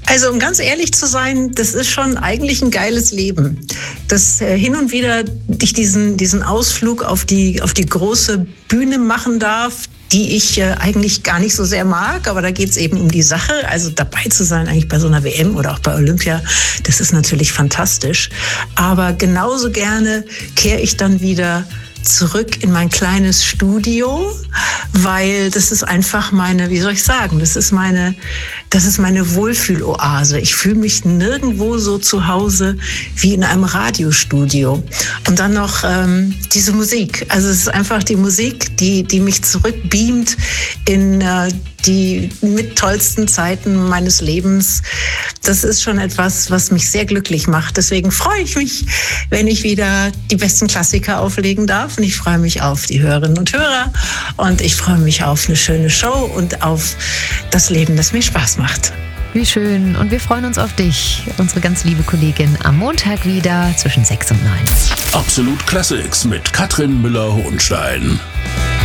Also um ganz ehrlich zu sein, das ist schon eigentlich ein geiles Leben. Dass hin und wieder ich diesen Ausflug auf die große Bühne machen darf, die ich eigentlich gar nicht so sehr mag, aber da geht's eben um die Sache. Also dabei zu sein eigentlich bei so einer WM oder auch bei Olympia, das ist natürlich fantastisch. Aber genauso gerne kehre ich dann wieder zurück in mein kleines Studio, weil das ist einfach meine, wie soll ich sagen, das ist meine Wohlfühloase. Ich fühle mich nirgendwo so zu Hause wie in einem Radiostudio. Und dann noch diese Musik. Also es ist einfach die Musik, die mich zurückbeamt in die mit tollsten Zeiten meines Lebens. Das ist schon etwas, was mich sehr glücklich macht. Deswegen freue ich mich, wenn ich wieder die besten Klassiker auflegen darf. Und ich freue mich auf die Hörerinnen und Hörer. Und ich freue mich auf eine schöne Show und auf das Leben, das mir Spaß macht. Wie schön. Und wir freuen uns auf dich, unsere ganz liebe Kollegin, am Montag wieder zwischen 6 und 9. Absolut Classics mit Katrin Müller-Hohenstein.